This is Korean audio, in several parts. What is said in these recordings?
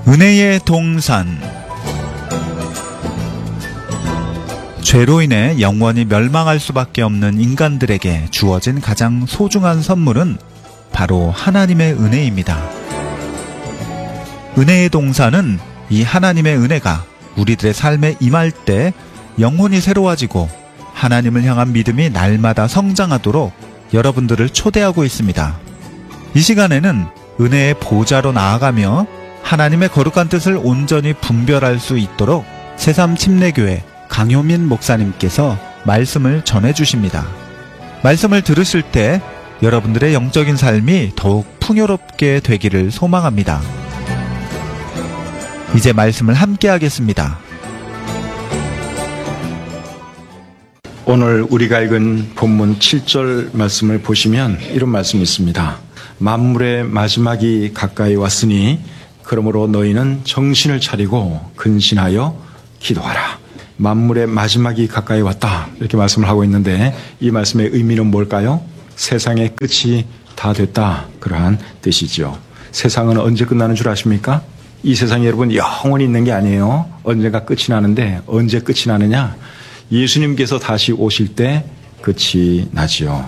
은혜의 동산. 죄로 인해 영원히 멸망할 수밖에 없는 인간들에게 주어진 가장 소중한 선물은 바로 하나님의 은혜입니다. 은혜의 동산은 이 하나님의 은혜가 우리들의 삶에 임할 때 영혼이 새로워지고 하나님을 향한 믿음이 날마다 성장하도록 여러분들을 초대하고 있습니다. 이 시간에는 은혜의 보좌로 나아가며 하나님의 거룩한 뜻을 온전히 분별할 수 있도록 새삼침례교회 강효민 목사님께서 말씀을 전해주십니다. 말씀을 들으실 때 여러분들의 영적인 삶이 더욱 풍요롭게 되기를 소망합니다. 이제 말씀을 함께 하겠습니다. 오늘 우리가 읽은 본문 7절 말씀을 보시면 이런 말씀이 있습니다. 만물의 마지막이 가까이 왔으니 그러므로 너희는 정신을 차리고 근신하여 기도하라. 만물의 마지막이 가까이 왔다, 이렇게 말씀을 하고 있는데 이 말씀의 의미는 뭘까요? 세상의 끝이 다 됐다, 그러한 뜻이죠. 세상은 언제 끝나는 줄 아십니까? 이 세상에 여러분 영원히 있는 게 아니에요. 언젠가 끝이 나는데 언제 끝이 나느냐? 예수님께서 다시 오실 때 끝이 나지요.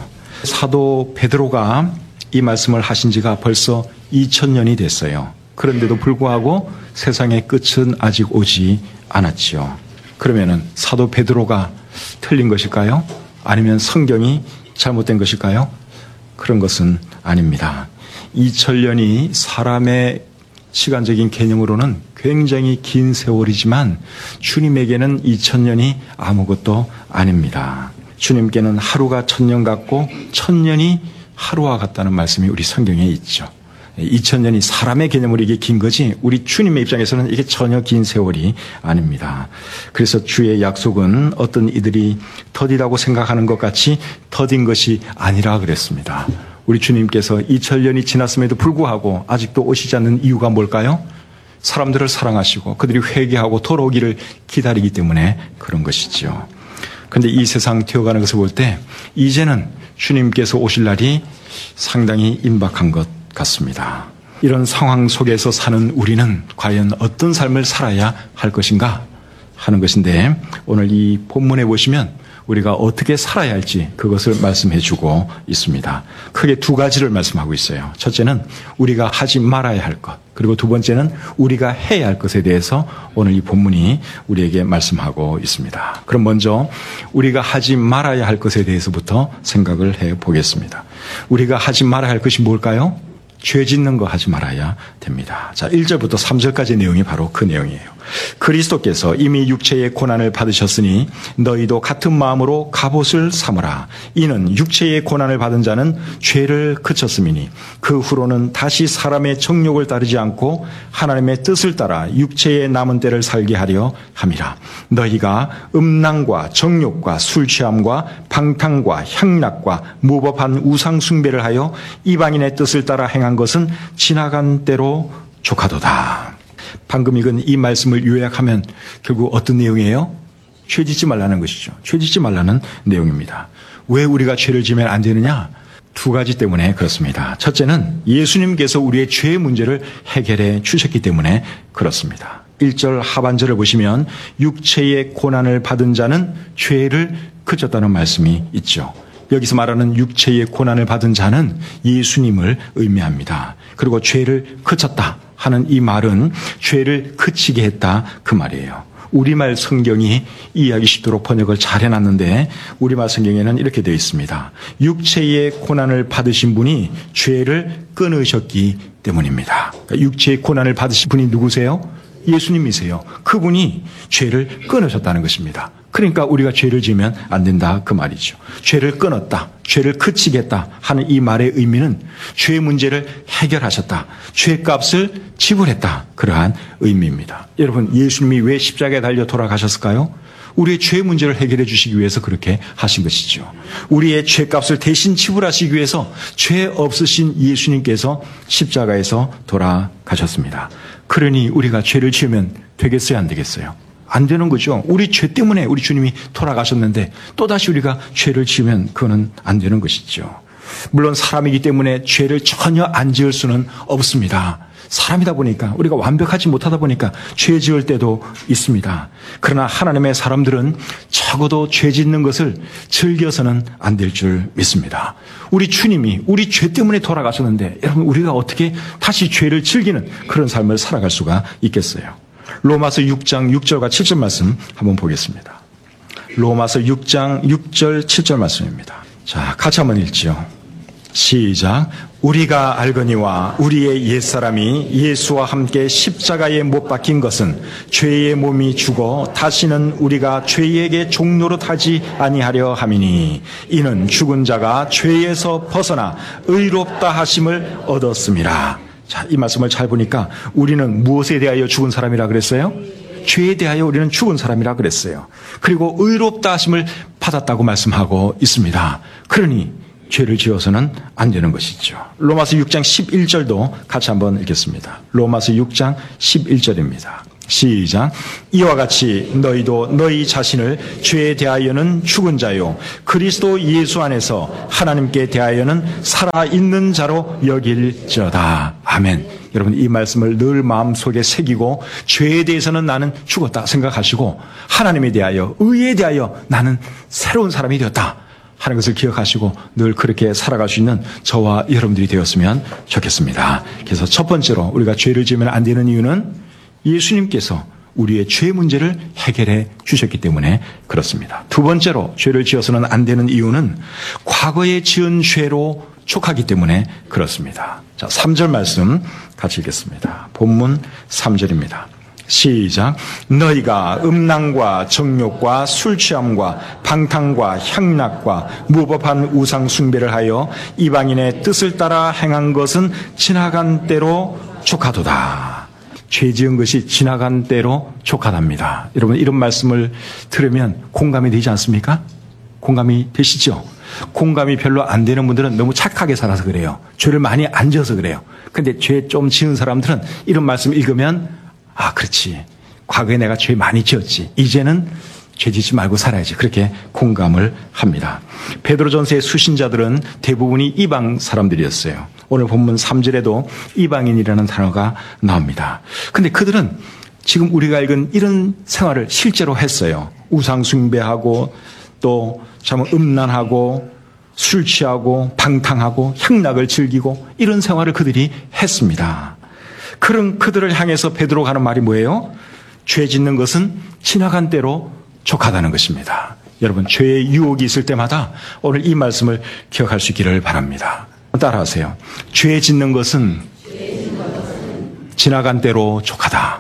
사도 베드로가 이 말씀을 하신 지가 벌써 2000년이 됐어요. 그런데도 불구하고 세상의 끝은 아직 오지 않았지요. 그러면은 사도 베드로가 틀린 것일까요? 아니면 성경이 잘못된 것일까요? 그런 것은 아닙니다. 2000년이 사람의 시간적인 개념으로는 굉장히 긴 세월이지만 주님에게는 2000년이 아무것도 아닙니다. 주님께는 하루가 1000년 같고 1000년이 하루와 같다는 말씀이 우리 성경에 있죠. 2000년이 사람의 개념으로 이게 긴 거지 우리 주님의 입장에서는 이게 전혀 긴 세월이 아닙니다. 그래서 주의 약속은 어떤 이들이 더디다고 생각하는 것 같이 더딘 것이 아니라 그랬습니다. 우리 주님께서 2000년이 지났음에도 불구하고 아직도 오시지 않는 이유가 뭘까요? 사람들을 사랑하시고 그들이 회개하고 돌아오기를 기다리기 때문에 그런 것이지요. 그런데 이 세상 되어가는 것을 볼 때 이제는 주님께서 오실 날이 상당히 임박한 것 같습니다. 이런 상황 속에서 사는 우리는 과연 어떤 삶을 살아야 할 것인가 하는 것인데 오늘 이 본문에 보시면 우리가 어떻게 살아야 할지 그것을 말씀해 주고 있습니다. 크게 두 가지를 말씀하고 있어요. 첫째는 우리가 하지 말아야 할 것, 그리고 두 번째는 우리가 해야 할 것에 대해서 오늘 이 본문이 우리에게 말씀하고 있습니다. 그럼 먼저 우리가 하지 말아야 할 것에 대해서부터 생각을 해 보겠습니다. 우리가 하지 말아야 할 것이 뭘까요? 죄 짓는 거 하지 말아야 됩니다. 자, 1절부터 3절까지의 내용이 바로 그 내용이에요. 그리스도께서 이미 육체의 고난을 받으셨으니 너희도 같은 마음으로 갑옷을 삼으라. 이는 육체의 고난을 받은 자는 죄를 그쳤음이니 그 후로는 다시 사람의 정욕을 따르지 않고 하나님의 뜻을 따라 육체의 남은 때를 살게 하려 함이라. 너희가 음란과 정욕과 술 취함과 방탕과 향락과 무법한 우상 숭배를 하여 이방인의 뜻을 따라 행한 것은 지나간 때로 족하도다. 방금 읽은 이 말씀을 요약하면 결국 어떤 내용이에요? 죄 짓지 말라는 것이죠. 죄 짓지 말라는 내용입니다. 왜 우리가 죄를 지면 안 되느냐? 두 가지 때문에 그렇습니다. 첫째는 예수님께서 우리의 죄의 문제를 해결해 주셨기 때문에 그렇습니다. 1절 하반절을 보시면 육체의 고난을 받은 자는 죄를 그쳤다는 말씀이 있죠. 여기서 말하는 육체의 고난을 받은 자는 예수님을 의미합니다. 그리고 죄를 그쳤다 하는 이 말은 죄를 그치게 했다 그 말이에요. 우리말 성경이 이해하기 쉽도록 번역을 잘 해놨는데 우리말 성경에는 이렇게 되어 있습니다. 육체의 고난을 받으신 분이 죄를 끊으셨기 때문입니다. 그러니까 육체의 고난을 받으신 분이 누구세요? 예수님이세요. 그분이 죄를 끊으셨다는 것입니다. 그러니까 우리가 죄를 지으면 안 된다 그 말이죠. 죄를 끊었다, 죄를 그치겠다 하는 이 말의 의미는 죄의 문제를 해결하셨다, 죄값을 지불했다, 그러한 의미입니다. 여러분, 예수님이 왜 십자가에 달려 돌아가셨을까요? 우리의 죄 문제를 해결해 주시기 위해서 그렇게 하신 것이죠. 우리의 죄값을 대신 지불하시기 위해서 죄 없으신 예수님께서 십자가에서 돌아가셨습니다. 그러니 우리가 죄를 지으면 되겠어요, 안 되겠어요? 안 되는 거죠. 우리 죄 때문에 우리 주님이 돌아가셨는데 또다시 우리가 죄를 지으면 그거는 안 되는 것이죠. 물론 사람이기 때문에 죄를 전혀 안 지을 수는 없습니다. 사람이다 보니까, 우리가 완벽하지 못하다 보니까 죄 지을 때도 있습니다. 그러나 하나님의 사람들은 적어도 죄 짓는 것을 즐겨서는 안 될 줄 믿습니다. 우리 주님이 우리 죄 때문에 돌아가셨는데 여러분, 우리가 어떻게 다시 죄를 즐기는 그런 삶을 살아갈 수가 있겠어요? 로마서 6장 6절과 7절 말씀 한번 보겠습니다. 로마서 6장 6절 7절 말씀입니다. 자, 같이 한번 읽지요. 시작. 우리가 알거니와 우리의 옛사람이 예수와 함께 십자가에 못 박힌 것은 죄의 몸이 죽어 다시는 우리가 죄에게 종노릇하지 아니하려 함이니 이는 죽은 자가 죄에서 벗어나 의롭다 하심을 얻었음이라. 자, 이 말씀을 잘 보니까 우리는 무엇에 대하여 죽은 사람이라 그랬어요? 죄에 대하여 우리는 죽은 사람이라 그랬어요. 그리고 의롭다 하심을 받았다고 말씀하고 있습니다. 그러니 죄를 지어서는 안 되는 것이죠. 로마서 6장 11절도 같이 한번 읽겠습니다. 로마서 6장 11절입니다. 시작. 이와 같이 너희도 너희 자신을 죄에 대하여는 죽은 자요 그리스도 예수 안에서 하나님께 대하여는 살아있는 자로 여길지어다. 아멘. 여러분, 이 말씀을 늘 마음속에 새기고 죄에 대해서는 나는 죽었다 생각하시고 하나님에 대하여, 의에 대하여 나는 새로운 사람이 되었다 하는 것을 기억하시고 늘 그렇게 살아갈 수 있는 저와 여러분들이 되었으면 좋겠습니다. 그래서 첫 번째로 우리가 죄를 지으면 안 되는 이유는 예수님께서 우리의 죄 문제를 해결해 주셨기 때문에 그렇습니다. 두 번째로 죄를 지어서는 안 되는 이유는 과거에 지은 죄로 촉하기 때문에 그렇습니다. 자, 3절 말씀 같이 읽겠습니다. 본문 3절입니다. 시작. 너희가 음란과 정욕과 술취함과 방탕과 향락과 무법한 우상 숭배를 하여 이방인의 뜻을 따라 행한 것은 지나간 때로 촉하도다. 죄 지은 것이 지나간 때로 촉하답니다. 여러분, 이런 말씀을 들으면 공감이 되지 않습니까? 공감이 되시죠? 공감이 별로 안 되는 분들은 너무 착하게 살아서 그래요. 죄를 많이 안 지어서 그래요. 근데 죄 좀 지은 사람들은 이런 말씀 읽으면 아, 그렇지. 과거에 내가 죄 많이 지었지. 이제는 죄 짓지 말고 살아야지. 그렇게 공감을 합니다. 베드로전서의 수신자들은 대부분이 이방 사람들이었어요. 오늘 본문 3절에도 이방인이라는 단어가 나옵니다. 근데 그들은 지금 우리가 읽은 이런 생활을 실제로 했어요. 우상 숭배하고 또 참 음란하고 술 취하고 방탕하고 향락을 즐기고 이런 생활을 그들이 했습니다. 그런 그들을 향해서 베드로가 하는 말이 뭐예요? 죄 짓는 것은 지나간 때로 족하다는 것입니다. 여러분, 죄의 유혹이 있을 때마다 오늘 이 말씀을 기억할 수 있기를 바랍니다. 따라하세요. 죄 짓는 것은 지나간 때로 족하다.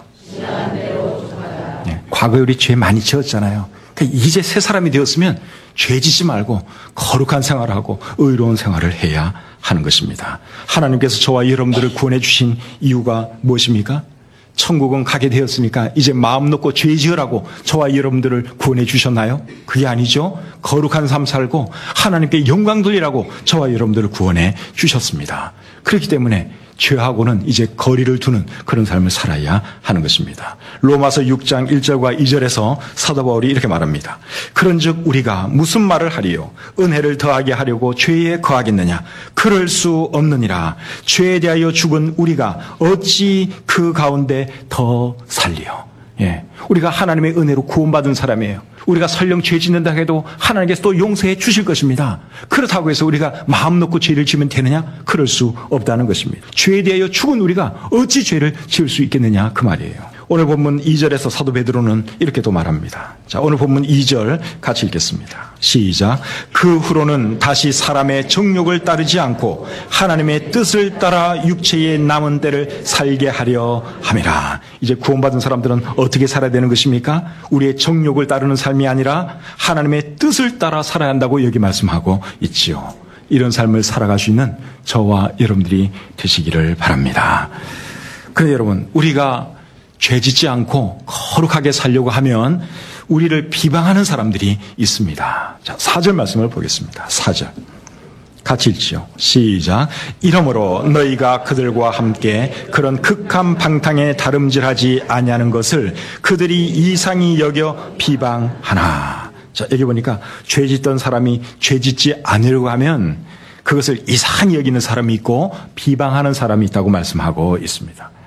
네, 과거에 우리 죄 많이 지었잖아요. 그러니까 이제 새 사람이 되었으면 죄 짓지 말고 거룩한 생활을 하고 의로운 생활을 해야 하는 것입니다. 하나님께서 저와 여러분들을 구원해 주신 이유가 무엇입니까? 천국은 가게 되었으니까 이제 마음 놓고 죄 지으라고 저와 여러분들을 구원해 주셨나요? 그게 아니죠. 거룩한 삶 살고 하나님께 영광 돌리라고 저와 여러분들을 구원해 주셨습니다. 그렇기 때문에 죄하고는 이제 거리를 두는 그런 삶을 살아야 하는 것입니다. 로마서 6장 1절과 2절에서 사도 바울이 이렇게 말합니다. 그런즉 우리가 무슨 말을 하리요? 은혜를 더하게 하려고 죄에 거하겠느냐? 그럴 수 없느니라. 죄에 대하여 죽은 우리가 어찌 그 가운데 더 살리요? 예, 우리가 하나님의 은혜로 구원받은 사람이에요. 우리가 설령 죄 짓는다 해도 하나님께서 또 용서해 주실 것입니다. 그렇다고 해서 우리가 마음 놓고 죄를 지면 되느냐? 그럴 수 없다는 것입니다. 죄에 대하여 죽은 우리가 어찌 죄를 지을 수 있겠느냐? 그 말이에요. 오늘 본문 2절에서 사도 베드로는 이렇게 또 말합니다. 자, 오늘 본문 2절 같이 읽겠습니다. 시작. 그 후로는 다시 사람의 정욕을 따르지 않고 하나님의 뜻을 따라 육체의 남은 때를 살게 하려 함이라. 이제 구원받은 사람들은 어떻게 살아야 되는 것입니까? 우리의 정욕을 따르는 삶이 아니라 하나님의 뜻을 따라 살아야 한다고 여기 말씀하고 있지요. 이런 삶을 살아갈 수 있는 저와 여러분들이 되시기를 바랍니다. 그런데 여러분, 우리가 죄 짓지 않고 거룩하게 살려고 하면 우리를 비방하는 사람들이 있습니다. 자, 4절 말씀을 보겠습니다. 4절. 같이 읽지요. 시작. 이러므로 너희가 그들과 함께 그런 극한 방탕에 다름질하지 아니하는 것을 그들이 이상히 여겨 비방하나. 자, 여기 보니까 죄 짓던 사람이 죄 짓지 않으려고 하면 그것을 이상히 여기는 사람이 있고 비방하는 사람이 있다고 말씀하고 있습니다.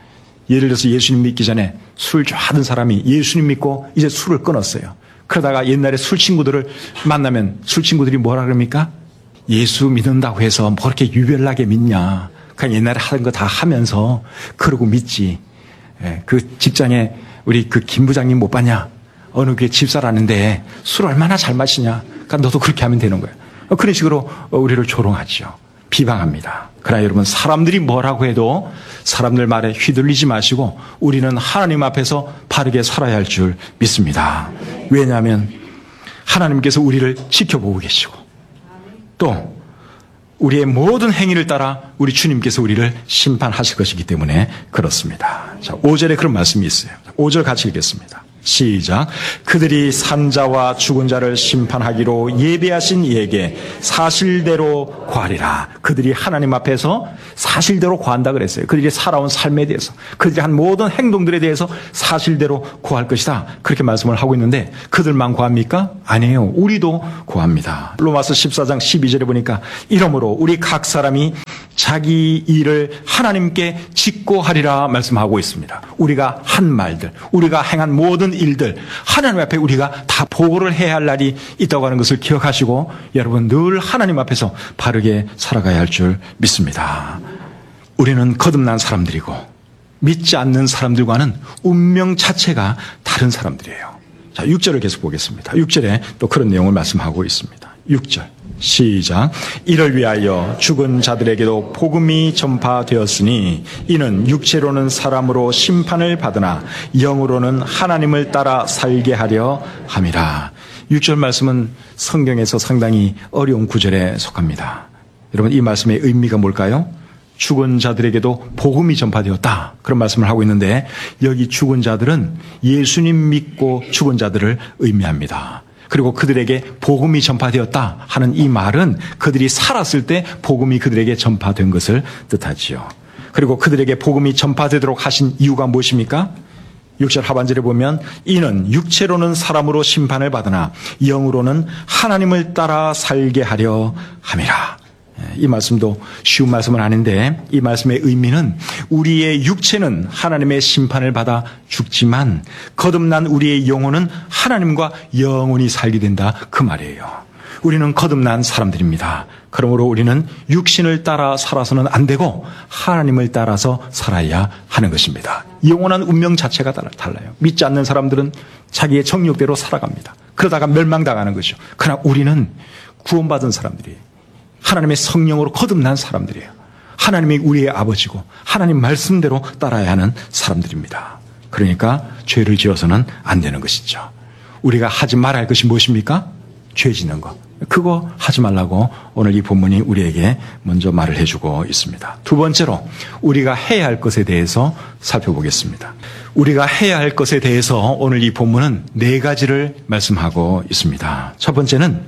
예를 들어서 예수님 믿기 전에 술 좋아하던 사람이 예수님 믿고 이제 술을 끊었어요. 그러다가 옛날에 술 친구들을 만나면 술 친구들이 뭐라 그럽니까? 예수 믿는다고 해서 뭐 그렇게 유별나게 믿냐. 그냥 옛날에 하던 거 다 하면서 그러고 믿지. 그 직장에 우리 그 김 부장님 못 봤냐? 어느 교회 집사라는데 술 얼마나 잘 마시냐? 그러니까 너도 그렇게 하면 되는 거예요. 그런 식으로 우리를 조롱하죠. 비방합니다. 그러나 여러분, 사람들이 뭐라고 해도 사람들 말에 휘둘리지 마시고 우리는 하나님 앞에서 바르게 살아야 할 줄 믿습니다. 왜냐하면 하나님께서 우리를 지켜보고 계시고 또 우리의 모든 행위를 따라 우리 주님께서 우리를 심판하실 것이기 때문에 그렇습니다. 자, 5절에 그런 말씀이 있어요. 5절 같이 읽겠습니다. 시작. 그들이 산자와 죽은 자를 심판하기로 예배하신 이에게 사실대로 구하리라. 그들이 하나님 앞에서 사실대로 구한다 그랬어요. 그들이 살아온 삶에 대해서, 그들이 한 모든 행동들에 대해서 사실대로 구할 것이다. 그렇게 말씀을 하고 있는데 그들만 구합니까? 아니에요. 우리도 구합니다. 로마서 14장 12절에 보니까 이러므로 우리 각 사람이 자기 일을 하나님께 직고하리라 말씀하고 있습니다. 우리가 한 말들, 우리가 행한 모든 일들 하나님 앞에 우리가 다 보고를 해야 할 날이 있다고 하는 것을 기억하시고 여러분 늘 하나님 앞에서 바르게 살아가야 할 줄 믿습니다. 우리는 거듭난 사람들이고 믿지 않는 사람들과는 운명 자체가 다른 사람들이에요. 자, 6절을 계속 보겠습니다. 6절에 또 그런 내용을 말씀하고 있습니다. 6절 시작. 이를 위하여 죽은 자들에게도 복음이 전파되었으니 이는 육체로는 사람으로 심판을 받으나 영으로는 하나님을 따라 살게 하려 함이라. 6절 말씀은 성경에서 상당히 어려운 구절에 속합니다. 여러분, 이 말씀의 의미가 뭘까요? 죽은 자들에게도 복음이 전파되었다, 그런 말씀을 하고 있는데 여기 죽은 자들은 예수님 믿고 죽은 자들을 의미합니다. 그리고 그들에게 복음이 전파되었다 하는 이 말은 그들이 살았을 때 복음이 그들에게 전파된 것을 뜻하지요. 그리고 그들에게 복음이 전파되도록 하신 이유가 무엇입니까? 6절 하반절에 보면 이는 육체로는 사람으로 심판을 받으나 영으로는 하나님을 따라 살게 하려 함이라. 이 말씀도 쉬운 말씀은 아닌데 이 말씀의 의미는 우리의 육체는 하나님의 심판을 받아 죽지만 거듭난 우리의 영혼은 하나님과 영원히 살게 된다, 그 말이에요. 우리는 거듭난 사람들입니다. 그러므로 우리는 육신을 따라 살아서는 안 되고 하나님을 따라서 살아야 하는 것입니다. 영원한 운명 자체가 달라요. 믿지 않는 사람들은 자기의 정욕대로 살아갑니다. 그러다가 멸망당하는 거죠. 그러나 우리는 구원받은 사람들이에요. 하나님의 성령으로 거듭난 사람들이에요. 하나님이 우리의 아버지고 하나님 말씀대로 따라야 하는 사람들입니다. 그러니까 죄를 지어서는 안 되는 것이죠. 우리가 하지 말아야 할 것이 무엇입니까? 죄 짓는 것. 그거 하지 말라고 오늘 이 본문이 우리에게 먼저 말을 해주고 있습니다. 두 번째로 우리가 해야 할 것에 대해서 살펴보겠습니다. 우리가 해야 할 것에 대해서 오늘 이 본문은 4가지를 말씀하고 있습니다. 첫 번째는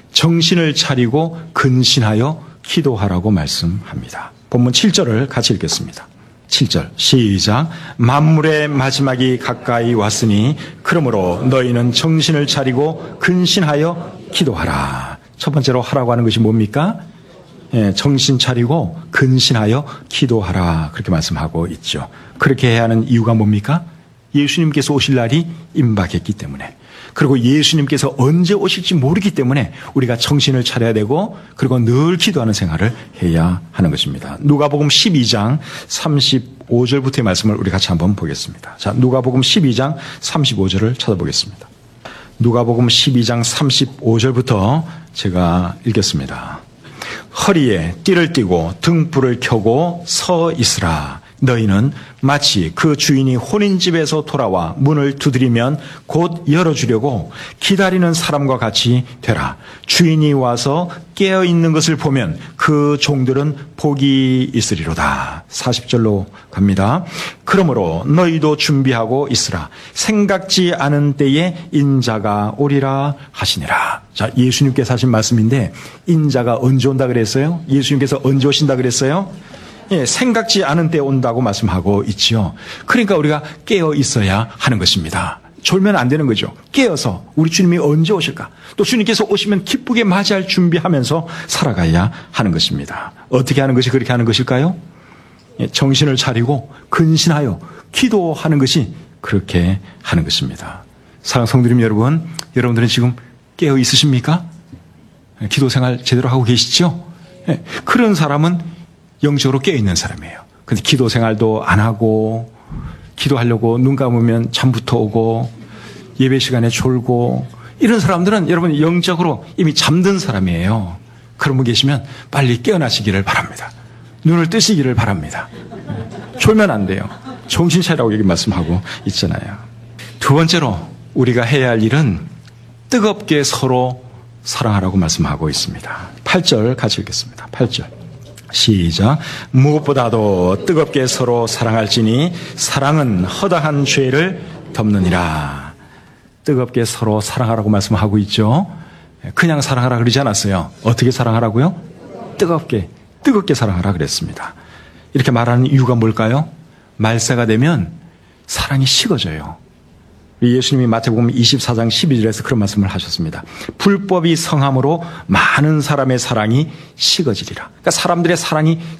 정신을 차리고 근신하여 기도하라고 말씀합니다. 본문 7절을 같이 읽겠습니다. 7절 시작. 만물의 마지막이 가까이 왔으니 그러므로 너희는 정신을 차리고 근신하여 기도하라. 첫 번째로 하라고 하는 것이 뭡니까? 정신 차리고 근신하여 기도하라, 그렇게 말씀하고 있죠. 그렇게 해야 하는 이유가 뭡니까? 예수님께서 오실 날이 임박했기 때문에, 그리고 예수님께서 언제 오실지 모르기 때문에 우리가 정신을 차려야 되고 그리고 늘 기도하는 생활을 해야 하는 것입니다. 누가복음 12장 35절부터의 말씀을 우리 같이 한번 보겠습니다. 자, 누가복음 12장 35절을 찾아보겠습니다. 누가복음 12장 35절부터 제가 읽겠습니다. 허리에 띠를 띠고 등불을 켜고 서 있으라. 너희는 마치 그 주인이 혼인집에서 돌아와 문을 두드리면 곧 열어주려고 기다리는 사람과 같이 되라. 주인이 와서 깨어있는 것을 보면 그 종들은 복이 있으리로다. 40절로 갑니다. 그러므로 너희도 준비하고 있으라. 생각지 않은 때에 인자가 오리라 하시니라. 자, 예수님께서 하신 말씀인데 인자가 언제 온다 그랬어요? 예수님께서 언제 오신다 그랬어요? 생각지 않은 때 온다고 말씀하고 있지요. 그러니까 우리가 깨어 있어야 하는 것입니다. 졸면 안 되는 거죠. 깨어서 우리 주님이 언제 오실까? 또 주님께서 오시면 기쁘게 맞이할 준비하면서 살아가야 하는 것입니다. 어떻게 하는 것이 그렇게 하는 것일까요? 정신을 차리고 근신하여 기도하는 것이 그렇게 하는 것입니다. 사랑하는 성도님 여러분, 여러분들은 지금 깨어 있으십니까? 기도 생활 제대로 하고 계시죠? 그런 사람은 영적으로 깨어 있는 사람이에요. 근데 기도 생활도 안 하고 기도하려고 눈 감으면 잠부터 오고 예배 시간에 졸고 이런 사람들은 여러분 영적으로 이미 잠든 사람이에요. 그런 분 계시면 빨리 깨어나시기를 바랍니다. 눈을 뜨시기를 바랍니다. 졸면 안 돼요. 정신 차리라고 여기 말씀하고 있잖아요. 두 번째로 우리가 해야 할 일은 뜨겁게 서로 사랑하라고 말씀하고 있습니다. 8절 같이 읽겠습니다. 8절 시작. 무엇보다도 뜨겁게 서로 사랑할지니 사랑은 허다한 죄를 덮느니라. 뜨겁게 서로 사랑하라고 말씀하고 있죠. 그냥 사랑하라 그러지 않았어요. 어떻게 사랑하라고요? 뜨겁게 사랑하라 그랬습니다. 이렇게 말하는 이유가 뭘까요? 말세가 되면 사랑이 식어져요. 예수님이 마태복음 24장 12절에서 그런 말씀을 하셨습니다. 불법이 성함으로 많은 사람의 사랑이 식어지리라. 그러니까 사람들의 사랑이